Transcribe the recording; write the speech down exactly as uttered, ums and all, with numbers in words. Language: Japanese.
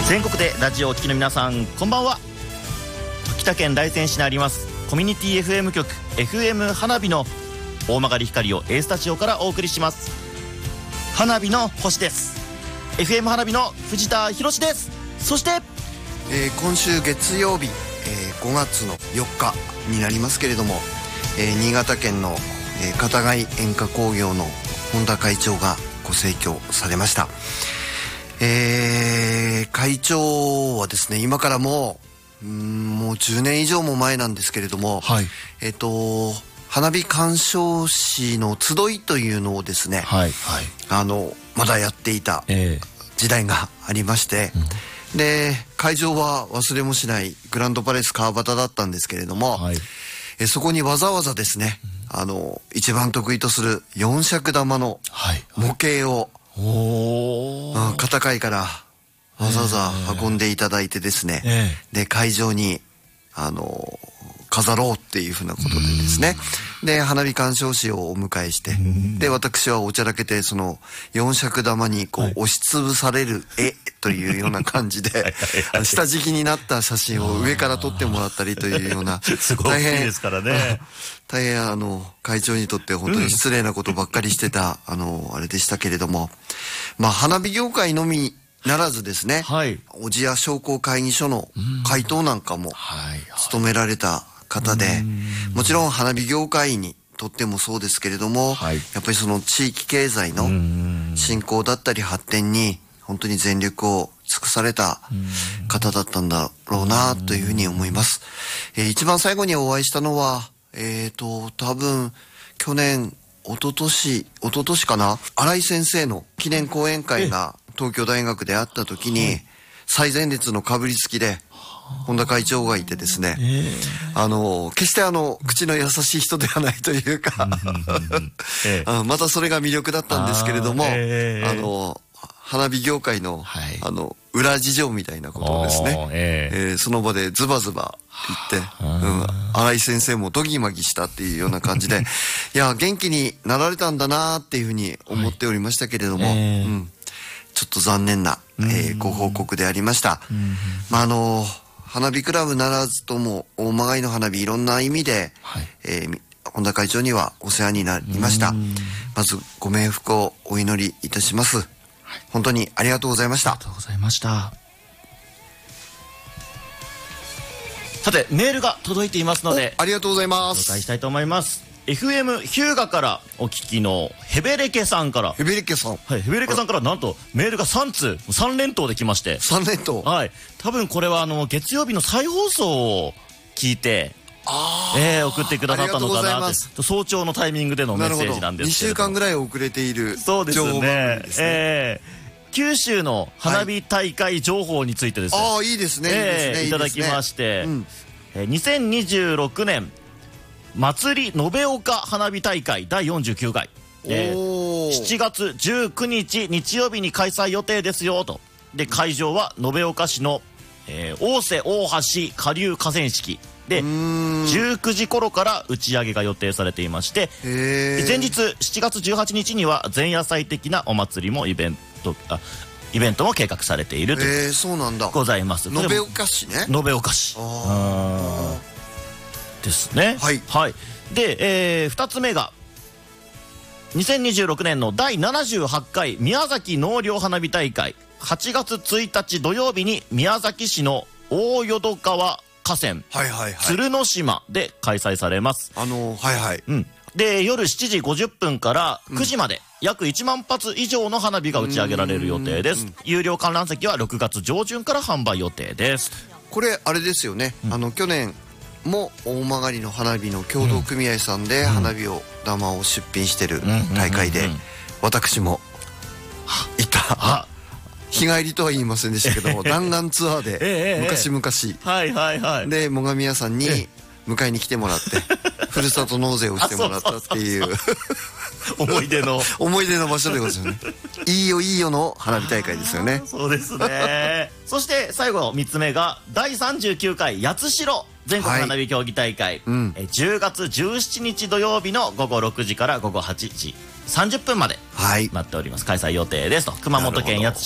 全国でラジオをお聞きの皆さん、こんばんは。秋田県大仙市にありますコミュニティ エフエム 局 エフエム 花火の大曲光を A スタジオからお送りします。花火の星です。 エフエム 花火の藤田博です。そして、 えー、今週月曜日、えー、ごがつのよっかになりますけれども、えー、新潟県の、えー、片貝煙火工業の本田会長がご逝去されました。えー、会長はですね、今からもう、うーん、もうじゅうねん以上も前なんですけれども、はい、えっと花火鑑賞士の集いというのをですね、はいはい、あのまだやっていた時代がありまして、えーうん、で会場は忘れもしないグランドパレス川端だったんですけれども、はい、えそこにわざわざですね、うん、あの一番得意とする四尺玉の模型を、はいはい、片貝からわざわざ運んでいただいてですね、えー、で会場にあの飾ろうっていうふうなことでですね、で花火鑑賞士をお迎えして、で私はおちゃらけてその四尺玉にこう押しつぶされる絵というような感じで下敷きになった写真を上から撮ってもらったりというような大変ですからね、 大変あの会長にとって本当に失礼なことばっかりしてた、うん、あのあれでしたけれども、まあ花火業界のみならずですね、はい、小千谷商工会議所の会頭なんかも務められた方で、もちろん花火業界にとってもそうですけれども、はい、やっぱりその地域経済の振興だったり発展に本当に全力を尽くされた方だったんだろうなというふうに思います。えー、一番最後にお会いしたのはえーと多分去年一昨年一昨年かな、新井先生の記念講演会が東京大学であった時に、はい、最前列のかぶりつきで本田会長がいてですね、えー、あの決してあの口の優しい人ではないというかえー、またそれが魅力だったんですけれども、あ、えー、あの花火業界の、はい、あの裏事情みたいなことをですね、えーえー、その場でズバズバ言って、うん、新井先生もドギマギしたっていうような感じでいや元気になられたんだなっていうふうに思っておりましたけれども、はい、えーうん、ちょっと残念な、えー、ご報告でありました。まああの花火クラブならずとも大曲の花火いろんな意味で、はい、えー、本田会長にはお世話になりました。まずご冥福をお祈りいたします。はい、本当にありがとうございました。 ありがとうございました。さてメールが届いていますので、 ありがとうございます。 お伝えしたいと思います。エフエム 日向からお聞きのヘベレケさんから、 ヘベレケさん、 はい、ヘベレケさんからなんとメールがさんつうさん連投できまして、 さん連投、 はい、多分これはあの月曜日の再放送を聞いて、あ、えー、送ってくださったのかなって、早朝のタイミングでのメッセージなんですけれども、 にしゅうかんぐらい遅れているそうですね、えー、九州の花火大会情報についてですね、 はい、ああいいですね、 えー、いただきまして、うん、えー、にせんにじゅうろくねん祭り延岡花火大会だいよんじゅうきゅうかい、えー、しちがつじゅうくにち日曜日に開催予定ですよと。で会場は延岡市の、えー、大瀬大橋下流河川敷でじゅうくじ頃から打ち上げが予定されていまして、前日しちがつじゅうはちにちには前夜祭的なお祭りもイベントあイベントも計画されているということございます。 延岡市ね、 延岡市ですね。はい、はい、で、えー、ふたつめがにせんにじゅうろくねんのだいななじゅうはちかい宮崎納涼花火大会、はちがつついたち土曜日に宮崎市の大淀川河川、はいはいはい、鶴の島で開催されます。 あのー、はいはい、 うん、で夜しちじごじゅっぷんからくじまで、うん、約いちまんぱつ以上の花火が打ち上げられる予定です。有料観覧席はろくがつじょうじゅんから販売予定です。 これあれですよね、うん、あの去年も大曲の花火の協同組合さんで花火を玉を出品してる大会で、私も行った日帰りとは言いませんでしたけども弾丸ツアーで昔々 はいはいはいで最上屋さんに迎えに来てもらってふるさと納税をしてもらったっていう思い出の思い出の場所でございますね。いいよいいよの花火大会ですよね。 そうですね。そして最後みっつめがだいさんじゅうきゅうかい八代全国花火競技大会、はい、うん、じゅうがつじゅうしちにち土曜日のごごろくじからごごはちじさんじゅっぷんまで待っております。開催予定ですと。熊本県八